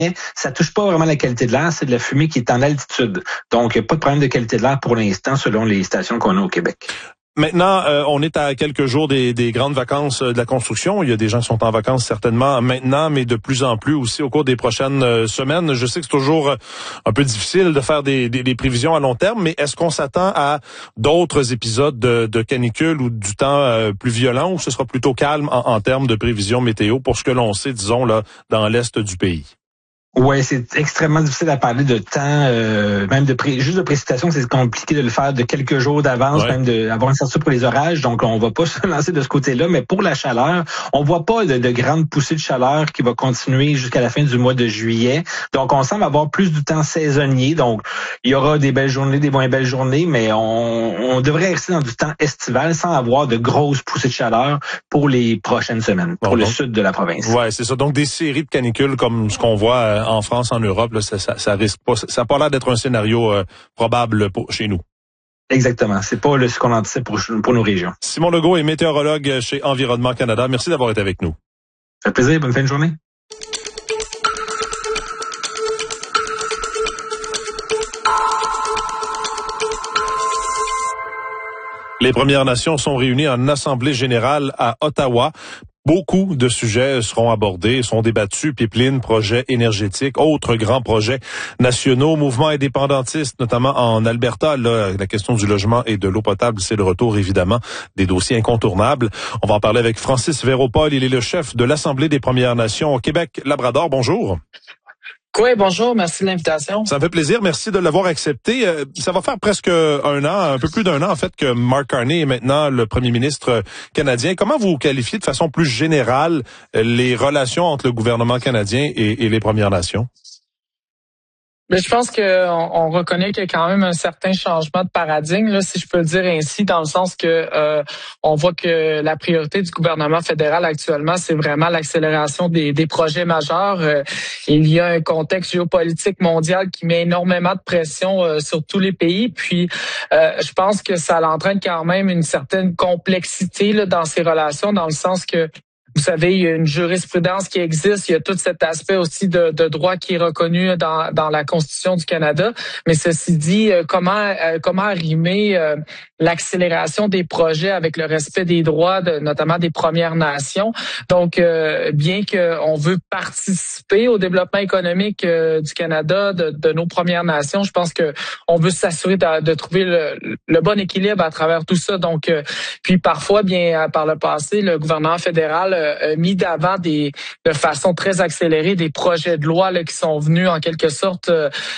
ça touche pas vraiment la qualité de l'air, c'est de la fumée qui est en altitude. Donc, pas de problème de qualité de l'air pour l'instant selon les stations qu'on a au Québec. Maintenant, on est à quelques jours des grandes vacances de la construction. Il y a des gens qui sont en vacances certainement maintenant, mais de plus en plus aussi au cours des prochaines semaines. Je sais que c'est toujours un peu difficile de faire des prévisions à long terme, mais est-ce qu'on s'attend à d'autres épisodes de canicule ou du temps plus violent, ou ce sera plutôt calme en termes de prévisions météo pour ce que l'on sait, disons, là, dans l'est du pays? Ouais, c'est extrêmement difficile à parler de temps, même juste de précipitation, c'est compliqué de le faire de quelques jours d'avance, même d'avoir une certitude pour les orages. Donc, on va pas se lancer de ce côté-là. Mais pour la chaleur, on voit pas de grandes poussées de chaleur qui va continuer jusqu'à la fin du mois de juillet. Donc, on semble avoir plus du temps saisonnier. Donc, il y aura des belles journées, des moins belles journées, mais on devrait rester dans du temps estival sans avoir de grosses poussées de chaleur pour les prochaines semaines, pour le sud de la province. Ouais, c'est ça. Donc, des séries de canicules comme ce qu'on voit en France, en Europe, là, ça risque pas. Ça n'a pas l'air d'être un scénario probable chez nous. Exactement. C'est pas ce qu'on anticipe pour nos régions. Simon Legault est météorologue chez Environnement Canada. Merci d'avoir été avec nous. Ça fait plaisir. Bonne fin de journée. Les Premières Nations sont réunies en Assemblée générale à Ottawa. Beaucoup de sujets seront abordés, sont débattus, pipeline, projets énergétiques, autres grands projets nationaux, mouvements indépendantistes, notamment en Alberta. Là, la question du logement et de l'eau potable, c'est le retour, évidemment, des dossiers incontournables. On va en parler avec Francis Véropol. Il est le chef de l'Assemblée des Premières Nations au Québec-Labrador. Bonjour. Oui, bonjour, merci de l'invitation. Ça me fait plaisir, merci de l'avoir accepté. Ça va faire presque un an, un peu plus d'un an en fait, que Mark Carney est maintenant le premier ministre canadien. Comment vous qualifiez de façon plus générale les relations entre le gouvernement canadien et les Premières Nations? Mais je pense qu'on reconnaît qu'il y a quand même un certain changement de paradigme, là, si je peux le dire ainsi, dans le sens que on voit que la priorité du gouvernement fédéral actuellement, c'est vraiment l'accélération des projets majeurs. Il y a un contexte géopolitique mondial qui met énormément de pression sur tous les pays. Puis, je pense que ça entraîne quand même une certaine complexité là, dans ces relations, dans le sens que vous savez, il y a une jurisprudence qui existe, il y a tout cet aspect aussi de droit qui est reconnu dans la Constitution du Canada. Mais ceci dit, comment arrimer l'accélération des projets avec le respect des droits, notamment des Premières Nations. Donc, bien qu'on veut participer au développement économique du Canada, de nos Premières Nations, je pense que on veut s'assurer de trouver le bon équilibre à travers tout ça. Donc, puis parfois, bien par le passé, le gouvernement fédéral mis d'avant de façon très accélérée des projets de loi là, qui sont venus en quelque sorte.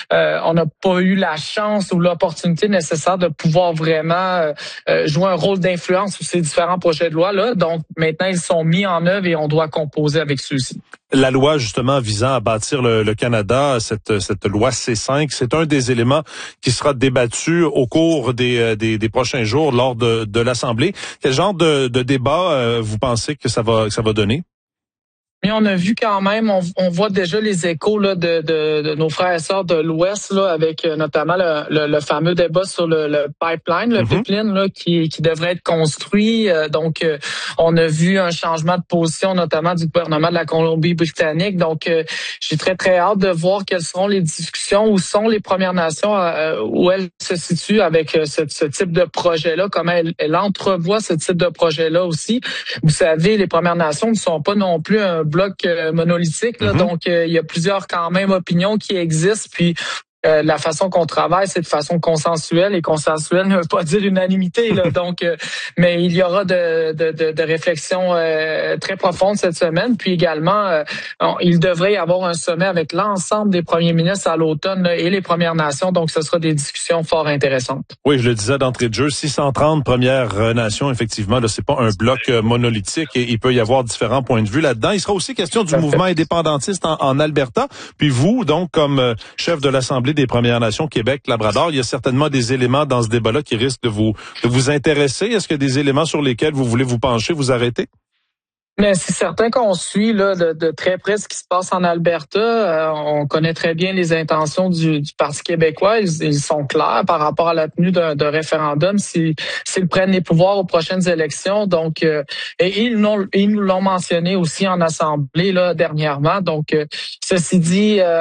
On n'a pas eu la chance ou l'opportunité nécessaire de pouvoir vraiment jouer un rôle d'influence sur ces différents projets de loi là. Donc maintenant ils sont mis en œuvre et on doit composer avec ceux-ci. La loi justement visant à bâtir le Canada, cette loi C5, c'est un des éléments qui sera débattu au cours des prochains jours lors de l'Assemblée. Quel genre de débat vous pensez que ça va donner? Mais on a vu quand même, on voit déjà les échos là, de nos frères et sœurs de l'Ouest là, avec notamment le fameux débat sur le pipeline, le pipeline là, qui devrait être construit. Donc, on a vu un changement de position, notamment du gouvernement de la Colombie-Britannique. Donc, j'ai très, très hâte de voir quelles seront les discussions, où sont les Premières Nations, où elles se situent avec ce type de projet-là, comment elle entrevoit ce type de projet-là aussi. Vous savez, les Premières Nations ne sont pas non plus un bloc monolithique, là, donc il y a plusieurs quand même opinions qui existent, puis la façon qu'on travaille, c'est de façon consensuelle, et consensuelle ne veut pas dire unanimité, là, donc mais il y aura de réflexions très profondes cette semaine, puis également il devrait y avoir un sommet avec l'ensemble des premiers ministres à l'automne là, et les Premières Nations, donc ce sera des discussions fort intéressantes. Oui, je le disais d'entrée de jeu, 630 Premières Nations, effectivement, là, c'est pas un bloc monolithique et il peut y avoir différents points de vue là-dedans. Il sera aussi question du mouvement indépendantiste en Alberta, puis vous, donc, comme chef de l'Assemblée des Premières Nations Québec-Labrador, il y a certainement des éléments dans ce débat-là qui risquent de vous intéresser. Est-ce qu'il y a des éléments sur lesquels vous voulez vous pencher, vous arrêter? Mais c'est certain qu'on suit là de très près ce qui se passe en Alberta. On connaît très bien les intentions du Parti québécois. Ils sont clairs par rapport à la tenue d'un référendum s'ils prennent les pouvoirs aux prochaines élections. Donc, et ils nous l'ont mentionné aussi en Assemblée là dernièrement. Donc, ceci dit.